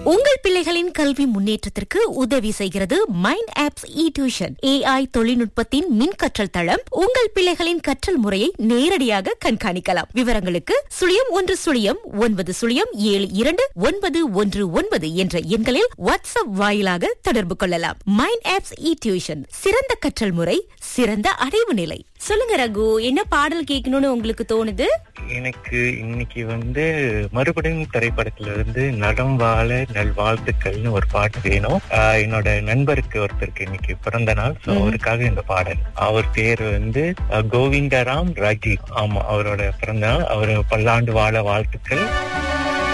உங்கள் பிள்ளைகளின் கல்வி முன்னேற்றத்திற்கு உதவி செய்கிறது மைண்ட் ஆப்ஸ் டியூஷன். AI தொழில்நுட்பத்தின் மின் கற்றல் தளம். உங்கள் பிள்ளைகளின் கற்றல் முறையை நேரடியாக கண்காணிக்கலாம். விவரங்களுக்கு 0110702919 என்ற எண்களில் வாட்ஸ்அப் வாயிலாக தொடர்பு கொள்ளலாம். மைண்ட் ஆப்ஸ் டியூஷன், சிறந்த கற்றல் முறை, சிறந்த அடைவு நிலை. சொல்லுங்க ரகு, என்ன பாடல் கேட்கணும்னு உங்களுக்கு தோணுது? எனக்கு இன்னைக்கு மறுபடியும் திரைப்படத்துல இருந்து நடம் வாழ நல்வாழ்த்துக்கள்னு ஒரு பாட்டு வேணும். என்னோட நண்பருக்கு ஒருத்தருக்கு இன்னைக்கு பிறந்த நாள். சோ அவருக்காக இந்த பாடல். அவர் பேர் கோவிந்தராம் ராஜி. ஆமா, அவரோட பிறந்த நாள். அவரு பல்லாண்டு வாழ வாழ்த்துக்கள்.